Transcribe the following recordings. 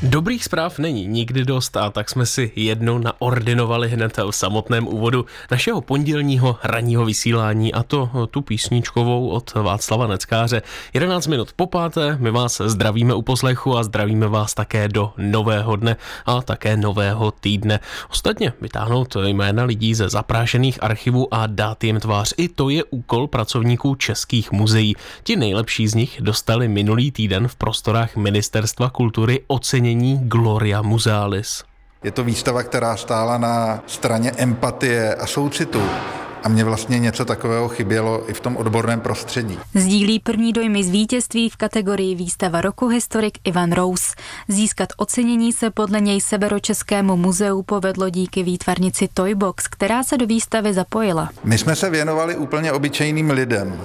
Dobrých zpráv není nikdy dost a tak jsme si jednou naordinovali hned v samotném úvodu našeho pondělního ranního vysílání, a to tu písničkovou od Václava Neckáře. 11 minut po páté, my vás zdravíme u poslechu a zdravíme vás také do nového dne a také nového týdne. Ostatně vytáhnout jména lidí ze zaprášených archivů a dát jim tvář, i to je úkol pracovníků českých muzeí. Ti nejlepší z nich dostali minulý týden v prostorách Ministerstva kultury ocenění Gloria Musealis. Je to výstava, která stála na straně empatie a soucitu. A mně vlastně něco takového chybělo i v tom odborném prostředí. Sdílí první dojmy z vítězství v kategorii Výstava roku historik Ivan Rous. Získat ocenění se podle něj Severočeskému muzeu povedlo díky výtvarnici Toybox, která se do výstavy zapojila. My jsme se věnovali úplně obyčejným lidem.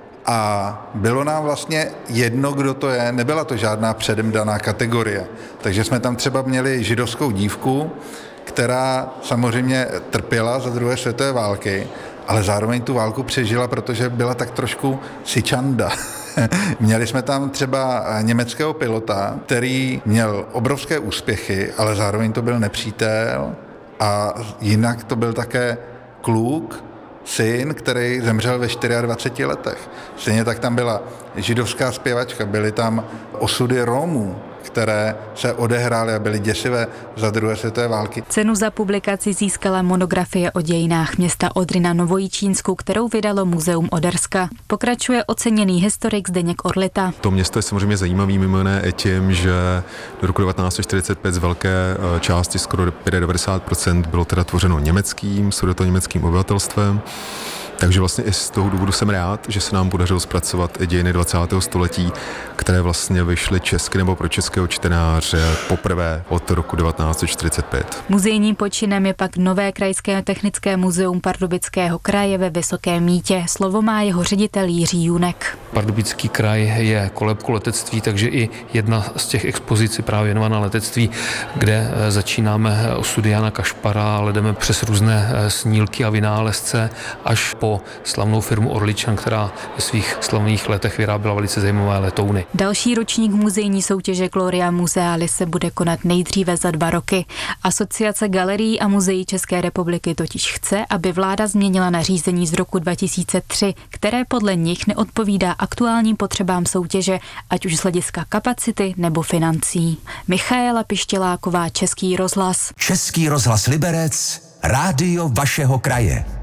A bylo nám vlastně jedno, kdo to je, nebyla to žádná předem daná kategorie. Takže jsme tam třeba měli židovskou dívku, která samozřejmě trpěla za druhé světové války, ale zároveň tu válku přežila, protože byla tak trošku sičanda. Měli jsme tam třeba německého pilota, který měl obrovské úspěchy, ale zároveň to byl nepřítel, a jinak to byl také kluk, syn, který zemřel ve 24 letech. Stejně tak tam byla židovská zpěvačka, byly tam osudy Romů, které se odehrály a byly děsivé za druhé světové války. Cenu za publikaci získala monografie o dějinách města Odry na Novojičínsku, kterou vydalo Muzeum Oderska. Pokračuje oceněný historik Zdeněk Orlita. To město je samozřejmě zajímavý mimo jiné i tím, že do roku 1945 z velké části skoro 90% bylo teda tvořeno německým, sudetoněmeckým obyvatelstvem. Takže vlastně i z toho důvodu jsem rád, že se nám podařilo zpracovat i dějiny 20. století, které vlastně vyšly česky nebo pro českého čtenáře poprvé od roku 1945. Muzejním počinem je pak nové Krajské technické muzeum Pardubického kraje ve Vysokém Mýtě. Slovo má jeho ředitel Jiří Junek. Pardubický kraj je kolébkou letectví, takže i jedna z těch expozic je právě věnovaná letectví, kde začínáme osudy Jana Kašpara, ale jdeme přes různé snílky a vynálezce až po slavnou firmu Orličan, která ve svých slavných letech vyráběla velice zajímavé letouny. Další ročník muzejní soutěže Gloria Musealis se bude konat nejdříve za 2 roky. Asociace galerií a muzeí České republiky totiž chce, aby vláda změnila nařízení z roku 2003, které podle nich neodpovídá aktuálním potřebám soutěže, ať už z hlediska kapacity nebo financí. Michaela Pištěláková, Český rozhlas. Český rozhlas Liberec, rádio vašeho kraje.